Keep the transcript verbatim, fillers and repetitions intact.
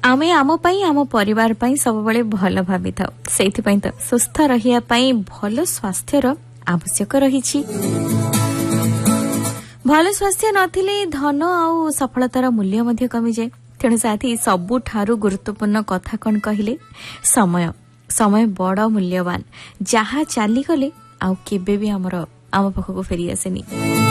आमे आम पई आम परिवार पई सब बळे भल भाबी थाउ सेथि पई त सुस्थ रहिया पई भल स्वास्थ्यर आवश्यक रहिछि। भल स्वास्थ्य नथिले धन आउ सफलतार मूल्य मध्ये कमी जाए। तेणु साथी सबुठारु गुरुत्वपूर्ण कथा कौन कहले समय समय बड़ मूल्यवान जहा चली गले आउ केबे भी हमर आम पाखक फेरी आसेनी।